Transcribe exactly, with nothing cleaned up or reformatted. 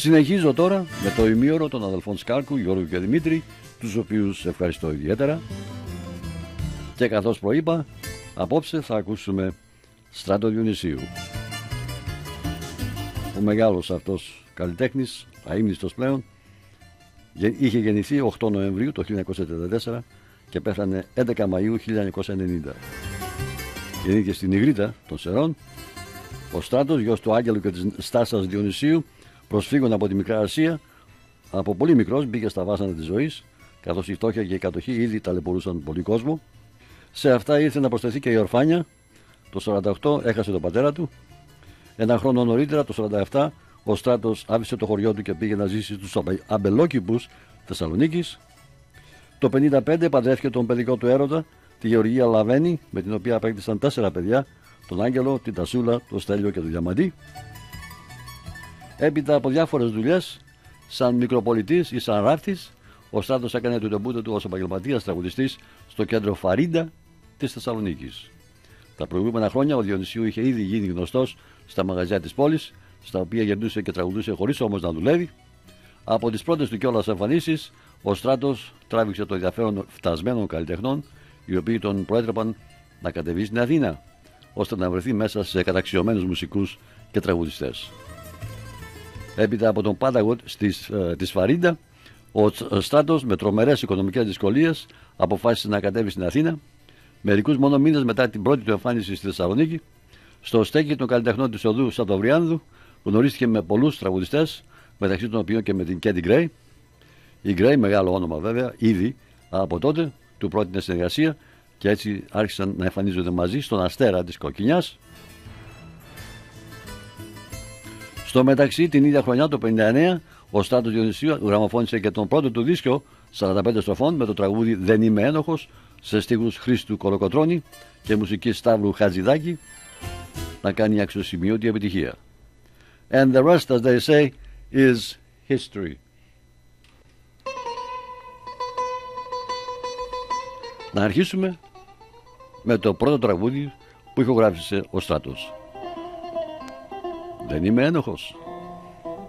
Συνεχίζω τώρα με το ημίωρο των αδελφών Σκάρκου, Γιώργου και Δημήτρη, τους οποίους ευχαριστώ ιδιαίτερα. Και καθώς προείπα, απόψε θα ακούσουμε Στράτο Διονυσίου. Ο μεγάλος αυτός καλλιτέχνης, αείμνηστος πλέον, είχε γεννηθεί οκτώ Νοεμβρίου το χίλια εννιακόσια τριάντα τέσσερα και πέθανε έντεκα Μαΐου χίλια εννιακόσια ενενήντα. Γεννήθηκε στην Ιγρήτα των Σερών. Ο Στράτος, γιος του Άγγελου και της Στάσας Διονυσίου, προσφύγων από τη Μικρά Ασία, από πολύ μικρός μπήκε στα βάσανα της ζωής, καθώς η φτώχεια και η κατοχή ήδη ταλαιπωρούσαν πολύ κόσμο. Σε αυτά ήρθε να προσθεθεί και η ορφάνια. Το σαράντα οκτώ έχασε τον πατέρα του. Ένα χρόνο νωρίτερα, το σαράντα επτά, ο Στράτος άφησε το χωριό του και πήγε να ζήσει στους αμπελόκηπους Θεσσαλονίκης. Το πενήντα πέντε παντρεύτηκε τον παιδικό του έρωτα, τη Γεωργία Λαβένη, με την οποία απέκτησαν τέσσερα παιδιά, τον Άγγελο, την Τασούλα, τον Στέλιο και τον Διαμαντή. Έπειτα από διάφορες δουλειές, σαν μικροπολιτής ή σαν ράφτης, ο Στράτος έκανε το ντεμπούτο του ως επαγγελματίας τραγουδιστής στο κέντρο Φαρίντα της Θεσσαλονίκης. Τα προηγούμενα χρόνια ο Διονυσίου είχε ήδη γίνει γνωστός στα μαγαζιά της πόλης, στα οποία γερνούσε και τραγουδούσε χωρίς όμως να δουλεύει. Από τις πρώτες του κιόλας εμφανίσεις, ο Στράτος τράβηξε το ενδιαφέρον φτασμένων καλλιτεχνών, οι οποίοι τον προέτρεπαν να κατεβεί στην Αθήνα, ώστε να βρεθεί μέσα σε καταξιωμένους μουσικούς και τραγουδιστές. Έπειτα από τον πάταγο της, ε, της Φαρίντα, ο Στράτος με τρομερές οικονομικές δυσκολίες αποφάσισε να κατέβει στην Αθήνα. Μερικούς μόνο μήνες μετά την πρώτη του εμφάνιση στη Θεσσαλονίκη, στο στέκι των καλλιτεχνών της οδού Σαντοβριάνδου, γνωρίστηκε με πολλούς τραγουδιστές, μεταξύ των οποίων και με την Κέντι Γκρέι. Η Γκρέι, μεγάλο όνομα βέβαια, ήδη από τότε του πρότεινε συνεργασία και έτσι άρχισαν να εμφανίζονται μαζί στον Αστέρα της Κοκκινιάς. Στο μεταξύ, την ίδια χρονιά, το πενήντα εννέα, ο Στράτος Διονυσίου γραμμοφώνησε και τον πρώτο του δίσκο σαράντα πέντε στροφών με το τραγούδι «Δεν είμαι ένοχος», σε στίχους Χρήστου Κολοκοτρώνη και μουσική Σταύρου Χατζηδάκη, να κάνει αξιοσημείωτη επιτυχία. And the rest, as they say, is history. Να αρχίσουμε με το πρώτο τραγούδι που ηχογράφησε ο Στράτος. Δεν είμαι ένοχος.